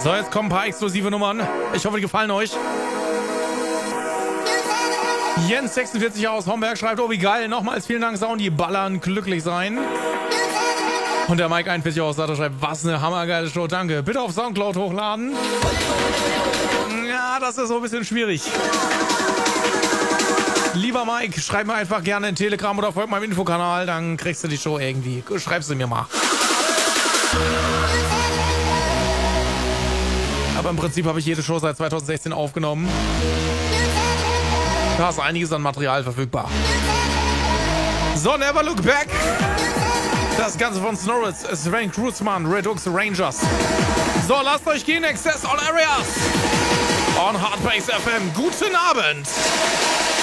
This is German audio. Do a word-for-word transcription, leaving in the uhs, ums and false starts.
So, jetzt kommen ein paar exklusive Nummern. Ich hoffe, die gefallen euch. Jens sechsundvierzig aus Homberg schreibt, oh wie geil, nochmals vielen Dank, Sound, die ballern, glücklich sein. Und der Mike einundvierzig aus Satter schreibt, was eine hammergeile Show, danke. Bitte auf Soundcloud hochladen. Ja, das ist so ein bisschen schwierig. Lieber Mike, schreib mir einfach gerne in Telegram oder folg meinem Infokanal, dann kriegst du die Show irgendwie. Schreibst du mir mal. Aber im Prinzip habe ich jede Show seit zweitausendsechzehn aufgenommen. Da ist einiges an Material verfügbar. So, Never Look Back. Das Ganze von Snorritz, Sven Kruzman, Redux Rangers. So, lasst euch gehen, Access All Areas. On Hardbase F M. Guten Abend.